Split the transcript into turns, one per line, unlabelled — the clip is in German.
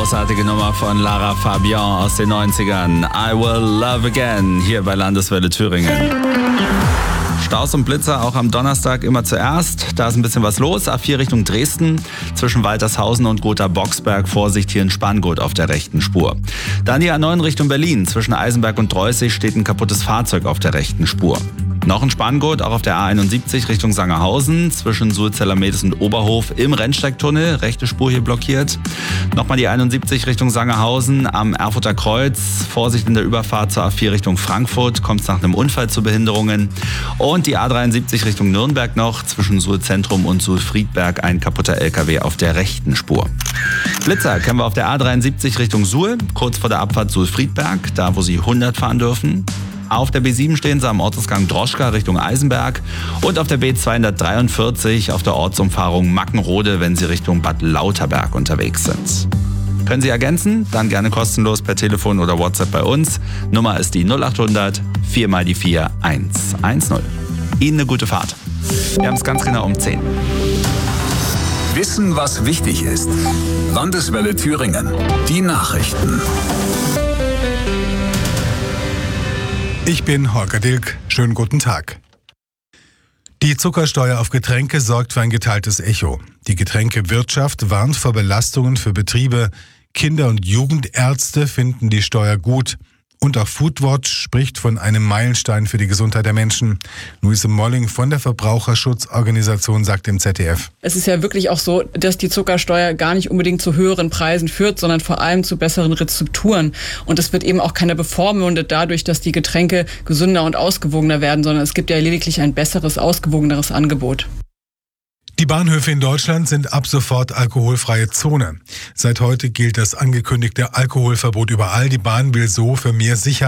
Großartige Nummer von Lara Fabian aus den 90ern. I Will Love Again, hier bei Landeswelle Thüringen. Staus und Blitzer auch am Donnerstag immer zuerst. Da ist ein bisschen was los. A4 Richtung Dresden. Zwischen Waltershausen und Gotha-Boxberg. Vorsicht hier in Spangut auf der rechten Spur. Dann die A9 Richtung Berlin. Zwischen Eisenberg und Dreußig steht ein kaputtes Fahrzeug auf der rechten Spur. Noch in Spangut, auch auf der A71 Richtung Sangerhausen. Zwischen Sulzeller-Medes und Oberhof im Rennsteigtunnel. Rechte Spur hier blockiert. Nochmal die 71 Richtung Sangerhausen am Erfurter Kreuz. Vorsicht in der Überfahrt zur A4 Richtung Frankfurt. Kommt es nach einem Unfall zu Behinderungen. Und die A73 Richtung Nürnberg noch. Zwischen Suhl-Zentrum und Suhl-Friedberg ein kaputter LKW auf der rechten Spur. Blitzer kennen wir auf der A73 Richtung Suhl. Kurz vor der Abfahrt Suhl-Friedberg. Da, wo Sie 100 fahren dürfen. Auf der B7 stehen sie am Ortsgang Droschka Richtung Eisenberg und auf der B243 auf der Ortsumfahrung Mackenrode, wenn Sie Richtung Bad Lauterberg unterwegs sind. Können Sie ergänzen? Dann gerne kostenlos per Telefon oder WhatsApp bei uns. Nummer ist die 0800 4 mal die 4 110. Ihnen eine gute Fahrt. Wir haben es ganz genau um 10.
Wissen, was wichtig ist. Landeswelle Thüringen. Die Nachrichten.
Ich bin Holger Dilk. Schönen guten Tag. Die Zuckersteuer auf Getränke sorgt für ein geteiltes Echo. Die Getränkewirtschaft warnt vor Belastungen für Betriebe. Kinder- und Jugendärzte finden die Steuer gut. Und auch Foodwatch spricht von einem Meilenstein für die Gesundheit der Menschen. Luise Molling von der Verbraucherschutzorganisation sagt im ZDF.
Es ist ja wirklich auch so, dass die Zuckersteuer gar nicht unbedingt zu höheren Preisen führt, sondern vor allem zu besseren Rezepturen. Und es wird eben auch keiner bevormundet dadurch, dass die Getränke gesünder und ausgewogener werden, sondern es gibt ja lediglich ein besseres, ausgewogeneres Angebot.
Die Bahnhöfe in Deutschland sind ab sofort alkoholfreie Zone. Seit heute gilt das angekündigte Alkoholverbot überall. Die Bahn will so für mehr Sicherheit